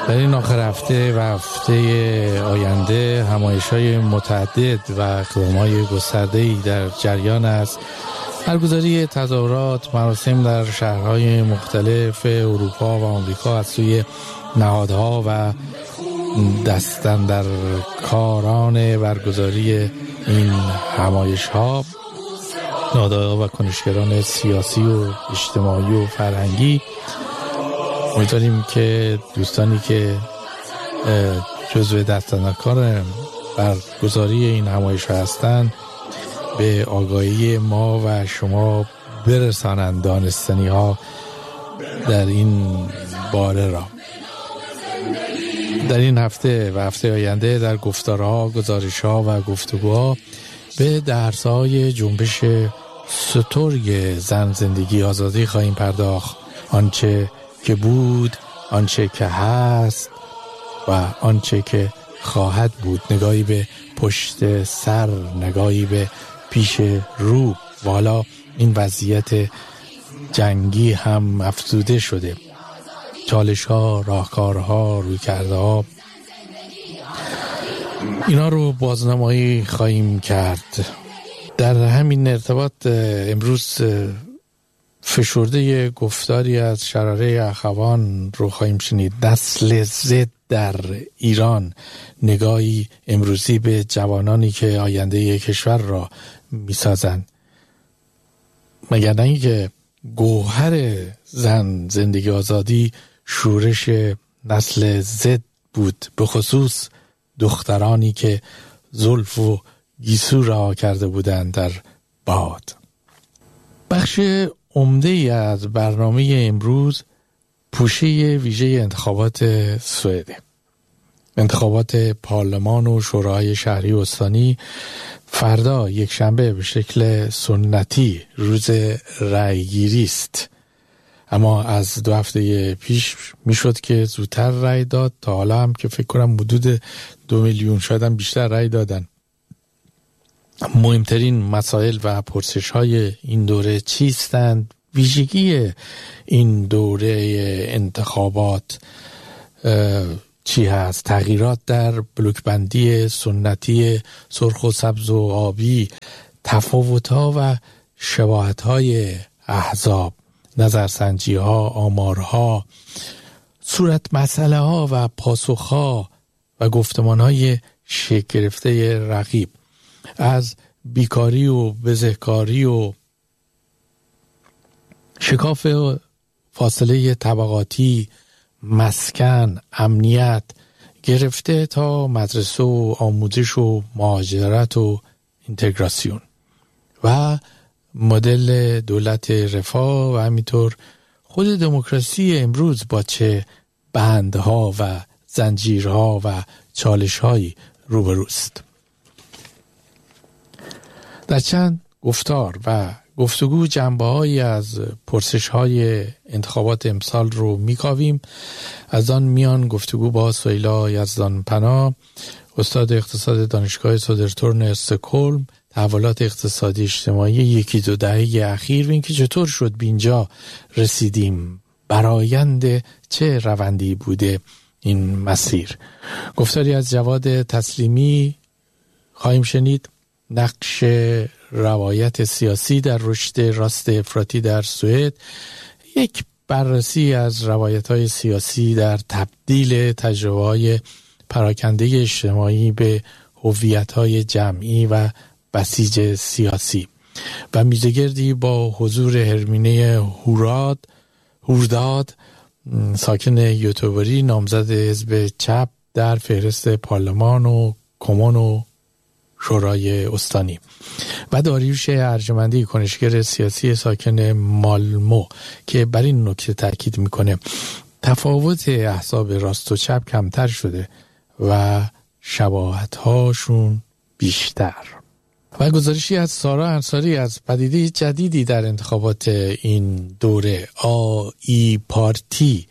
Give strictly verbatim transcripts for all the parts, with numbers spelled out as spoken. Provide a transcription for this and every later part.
در این آخر هفته و هفته آینده همایش‌های متعدد و اقدام‌های گسترده‌ای در جریان است. برگزاری تظاهرات، مراسم در شهرهای مختلف اروپا و آمریکا از سوی نهادها و دستاندرکاران برگزاری این همایش‌ها، نهادها و کنشگران سیاسی و اجتماعی و فرهنگی. امیدواریم که دوستانی که جزو دستاندرکار برگزاری این همایش‌ها هستند به آگاهی ما و شما برسانند دانستنی‌ها در این باره را. در این هفته و هفته آینده در گفتارها، گزارش‌ها و گفتگوها به درس‌های جنبش سترگ زن، زندگی، آزادی خواهیم پرداخت. آنچه که بود، آنچه که هست و آنچه که خواهد بود. نگاهی به پشت سر، نگاهی به پیش رو. و حالا این وضعیت جنگی هم افزوده شده. چالش‌ها، راهکارها، رویکردها، اینا رو بازنمایی خواهیم کرد. در همین ارتباط امروز فشرده گفتاری از شراره اخوان رو خواهیم شنید. نسل زد در ایران، نگاهی امروزی به جوانانی که آینده کشور را میسازن. مگر نه اینکه گوهر زن، زندگی، آزادی شورش نسل زد بود، به خصوص دخترانی که زلف و گیسو را کرده بودند در باد. بخش عمده ای از برنامه امروز پوشه ویژه انتخابات سوئد، انتخابات پارلمان و شورای شهری و استانی فردا یک شنبه به شکل سنتی روز رأی گیری است. اما از دو هفته پیش میشد که زودتر رأی داد، تا حالا هم که فکر کنم حدود دو میلیون شاید هم بیشتر رأی دادن. مهمترین مسائل و پرسش های این دوره چیستند؟ ویژگی این دوره انتخابات چی هست؟ تغییرات در بلوکبندی سنتی سرخ و سبز و آبی، تفاوت‌ها و شباهت‌های احزاب، نظرسنجی‌ها، آمارها، صورت مسئله ها و پاسخها و گفتمان‌های شکل گرفته رقیب، از بیکاری و بزهکاری و شکاف فاصله طبقاتی، مسکن، امنیت گرفته تا مدرسه و آموزش و مهاجرت و اینتگراسیون و مدل دولت رفاه و همینطور خود دموکراسی امروز با چه بندها و زنجیرها و چالش‌هایی روبروست. در چند گفتار و گفتگو جنبه‌هایی از پرسش‌های انتخابات امسال رو می‌کاویم. از آن میان گفتگو با سهیلا یزدانپناه، استاد اقتصاد دانشگاه سودرتورن استکهلم، تحولات اقتصادی اجتماعی یکی دو دهه اخیر و اینکه چطور شد به اینجا رسیدیم، برآیند چه روندی بوده این مسیر. گفتاری از جواد تسلیمی خواهیم شنید، نقش روایت سیاسی در رشد راست افراطی در سوئد، یک بررسی از روایت‌های سیاسی در تبدیل تجربه‌های پراکنده اجتماعی به هویت‌های جمعی و بسیج سیاسی و میزگردی با حضور هرمینه هوراد هورداد، ساکن یوتوبری، نامزد حزب چپ در فهرست پارلمان و کمون و شورای استانی، و داریوش ارجمندی، کنشگر سیاسی ساکن مالمو، که بر این نکته تاکید میکنه تفاوت احزاب راست و چپ کمتر شده و شباهت‌هاشون بیشتر. و گزارشی از سارا انصاری از پدیده جدیدی در انتخابات این دوره، آی پارتی،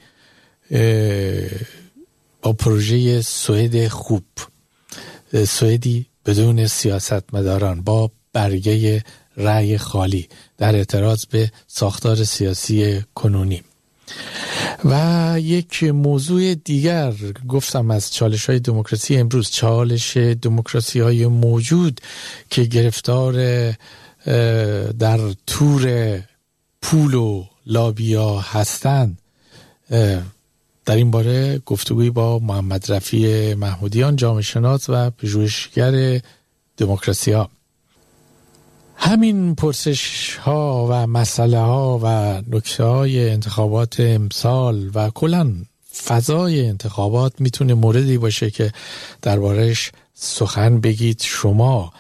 با پروژه سوئد خوب، سوئدی بدون سیاستمداران، با برگه رأی خالی در اعتراض به ساختار سیاسی کنونی. و یک موضوع دیگر گفتم از چالش های دموکراسی امروز، چالش دموکراسی های موجود که گرفتار در تور پول و لابیا هستند. در این باره گفتگوی با محمد رفیع محمودیان، جامعه شناس و پژوهشگر دموکراسی ها. همین پرسش ها و مسئله ها و نکته های انتخابات امسال و کلاً فضای انتخابات میتونه موردی باشه که دربارش سخن بگید شما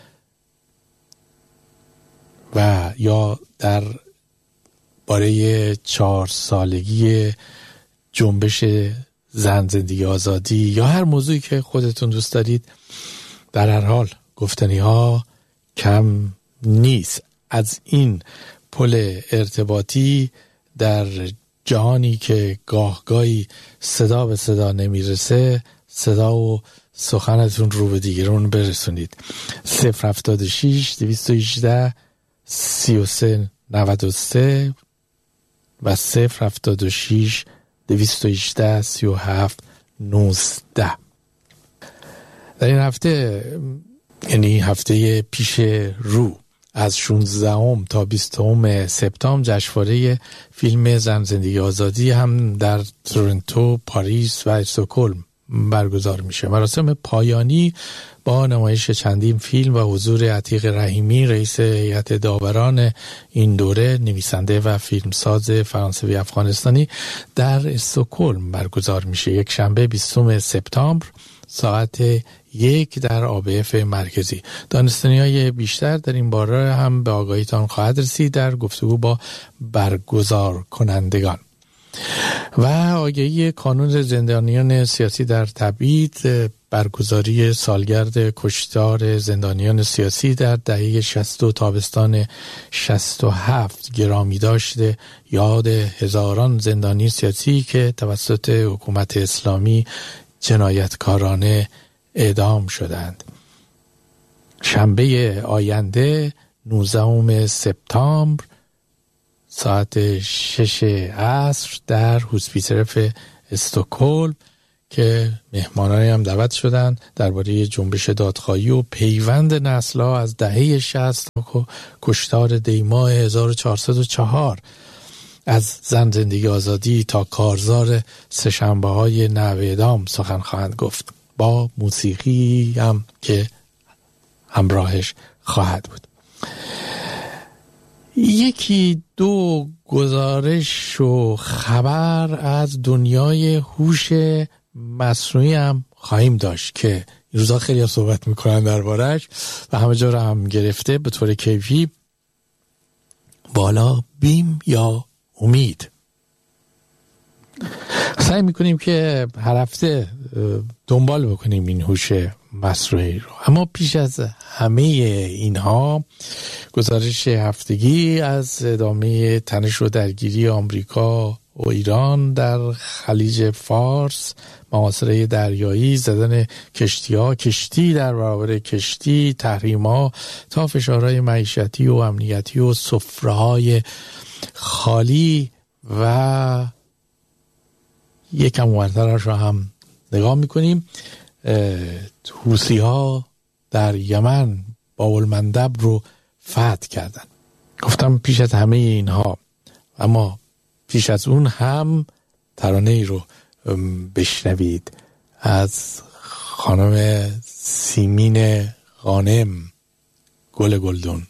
و یا در باره چهار سالگی جنبش زن، زندگی، آزادی یا هر موضوعی که خودتون دوست دارید. در هر حال گفتنی ها کم نیست. از این پل ارتباطی در جهانی که گاهگاهی صدا به صدا نمیرسه، صدا و سخنتون رو به دیگرون برسونید. صفر هفتاد و شیش دویست و هجده سی و سه نود و سه و صفر هفتاد و شیش دویست و هجده سی و هفت نوزده. در این هفته، یعنی هفته پیش رو، از شانزدهم تا بیستم سپتامبر جشنواره فیلم زن، زندگی، آزادی هم در تورنتو، پاریس و استکهلم برگزار میشه. مراسم پایانی با نمایش چندین فیلم و حضور عتیق رحیمی، رئیس هیئت داوران این دوره، نویسنده و فیلمساز فرانسوی افغانستانی، در استکهلم برگزار میشه. یک شنبه بیستم سپتامبر ساعت یک در آ بی اف مرکزی. دانستنی‌های بیشتر در این باره هم به آگاهیتان خواهد رسید در گفتگو با برگزار کنندگان. و آگهی کانون زندانیان سیاسی در تبعید، برگزاری سالگرد کشتار زندانیان سیاسی در دهه شصت و تابستان شصت و هفت، گرامی داشته یاد هزاران زندانی سیاسی که توسط حکومت اسلامی جنایتکارانه اعدام شدند. شنبه آینده نوزدهم سپتامبر ساعت شش عصر در هوسپیترف استکهلم که مهمانانی هم دعوت شدند درباره جنبش دادخواهی و پیوند نسل‌ها از دهه شصت تا کشتار دیماه هزار و چهارصد و چهار، از زن، زندگی، آزادی تا کارزار سه‌شنبه‌های نحو اعدام سخن خواهند گفت، با موسیقی هم که همراهش خواهد بود. یکی دو گزارش و خبر از دنیای هوش مصنوعی هم خواهیم داشت که این روزا خیلی صحبت میکنن دربارش و همه جا رو هم گرفته به طور کیفی. بالا بیم یا امید. سعی میکنیم که هر هفته دنبال بکنیم این هوش مصنوعی رو، اما پیش از همه اینها گزارش هفتگی از ادامه تنش و درگیری آمریکا و ایران در خلیج فارس، محاصره دریایی، زدن کشتی‌ها، کشتی در برابر کشتی، تحریم‌ها تا فشارهای معیشتی و امنیتی و سفره‌های خالی و یکم ورترش رو هم نگاه میکنیم. حوثی ها در یمن باب‌المندب رو فتح کردن. گفتم پیش از همه اینها، اما پیش از اون هم ترانه ای رو بشنوید از خانم سیمین غانم، گل گلدون.